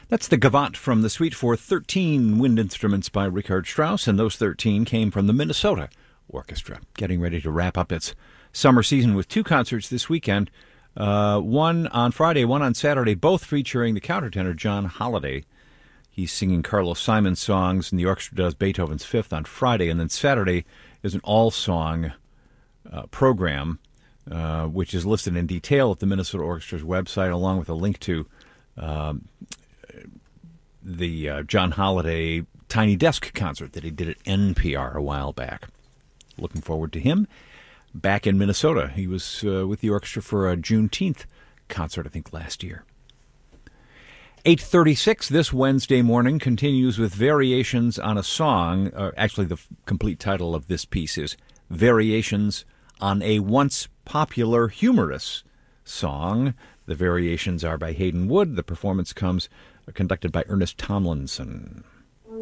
That's the Gavotte from the suite for 13 wind instruments by Richard Strauss, and those 13 came from the Minnesota Orchestra, getting ready to wrap up its summer season with two concerts this weekend, one on Friday, one on Saturday, both featuring the countertenor John Holliday. He's singing Carlos Simon songs, and the orchestra does Beethoven's Fifth on Friday, and then Saturday is an all-song program, which is listed in detail at the Minnesota Orchestra's website, along with a link to the John Holliday Tiny Desk concert that he did at NPR a while back. Looking forward to him back in Minnesota. He was with the orchestra for a Juneteenth concert, I think, last year. 8:36 this Wednesday morning continues with Variations on a Song. Actually, the complete title of this piece is Variations on a Once Popular Humorous Song. The variations are by Hayden Wood. The performance comes conducted by Ernest Tomlinson.